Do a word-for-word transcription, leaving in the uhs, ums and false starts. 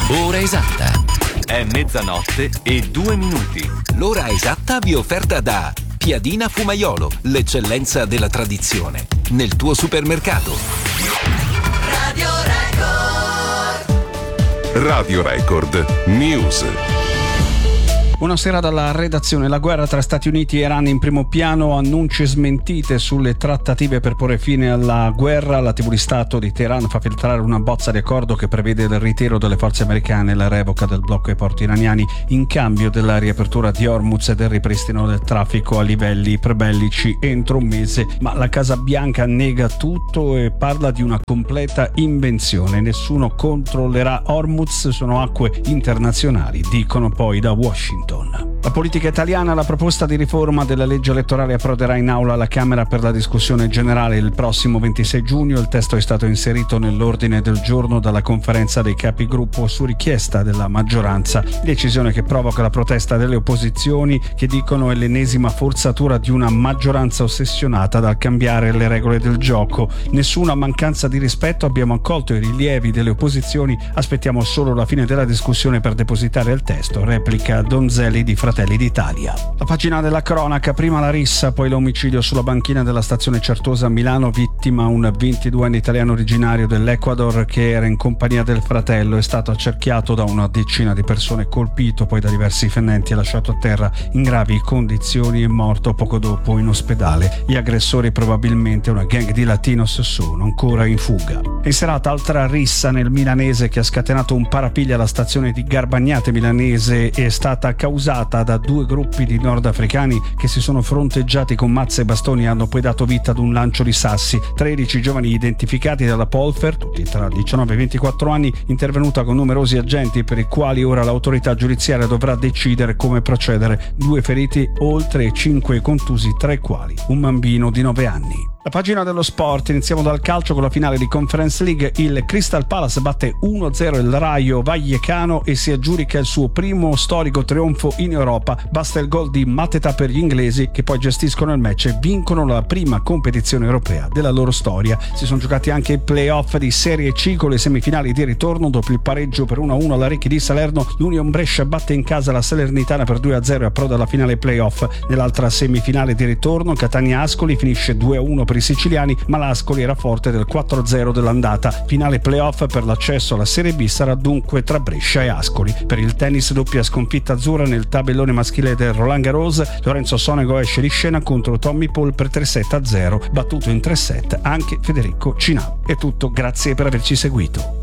Ora esatta. È mezzanotte e due minuti. L'ora esatta vi è offerta da Piadina Fumaiolo, l'eccellenza della tradizione, nel tuo supermercato. Radio Record. Radio Record News. Buonasera dalla redazione. La guerra tra Stati Uniti e Iran in primo piano, annunci e smentite sulle trattative per porre fine alla guerra. La tivù di Stato di Teheran fa filtrare una bozza di accordo che prevede il ritiro delle forze americane e la revoca del blocco ai porti iraniani in cambio della riapertura di Hormuz e del ripristino del traffico a livelli prebellici entro un mese. Ma la Casa Bianca nega tutto e parla di una completa invenzione. Nessuno controllerà Hormuz, sono acque internazionali, dicono poi da Washington. La politica italiana, la proposta di riforma della legge elettorale approderà in aula alla Camera per la discussione generale il prossimo ventisei giugno. Il testo è stato inserito nell'ordine del giorno dalla conferenza dei capigruppo su richiesta della maggioranza, decisione che provoca la protesta delle opposizioni che dicono è l'ennesima forzatura di una maggioranza ossessionata dal cambiare le regole del gioco. Nessuna mancanza di rispetto, abbiamo accolto i rilievi delle opposizioni, aspettiamo solo la fine della discussione per depositare il testo, replica Donzelli di Fratelli d'Italia. La pagina della cronaca, prima la rissa, poi l'omicidio sulla banchina della stazione Certosa a Milano, vittima un ventiduenne italiano originario dell'Ecuador che era in compagnia del fratello, è stato accerchiato da una decina di persone, colpito poi da diversi fendenti e lasciato a terra in gravi condizioni e morto poco dopo in ospedale. Gli aggressori, probabilmente una gang di latinos, sono ancora in fuga. In serata altra rissa nel milanese che ha scatenato un parapiglia alla stazione di Garbagnate milanese, è stata causata da due gruppi di nordafricani che si sono fronteggiati con mazze e bastoni e hanno poi dato vita ad un lancio di sassi. tredici giovani identificati dalla Polfer, tutti tra diciannove e ventiquattro anni, intervenuta con numerosi agenti per i quali ora l'autorità giudiziaria dovrà decidere come procedere. Due feriti oltre e cinque contusi, tra i quali un bambino di nove anni. La pagina dello sport, iniziamo dal calcio con la finale di Conference League. Il Crystal Palace batte uno a zero il Rayo Vallecano e si aggiudica il suo primo storico trionfo in Europa. Basta il gol di Mateta per gli inglesi che poi gestiscono il match e vincono la prima competizione europea della loro storia. Si sono giocati anche i play-off di Serie C con le semifinali di ritorno. Dopo il pareggio per uno a uno alla Recchi di Salerno, l'Union Brescia batte in casa la Salernitana per due a zero e approda alla finale play-off. Nell'altra semifinale di ritorno, Catania Ascoli finisce due a uno per i siciliani, ma l'Ascoli era forte del quattro a zero dell'andata. Finale playoff per l'accesso alla Serie B sarà dunque tra Brescia e Ascoli. Per il tennis, doppia sconfitta azzurra nel tabellone maschile del Roland Garros. Lorenzo Sonego esce di scena contro Tommy Paul per tre sette a zero, battuto in tre set anche Federico Cinà. È tutto, grazie per averci seguito.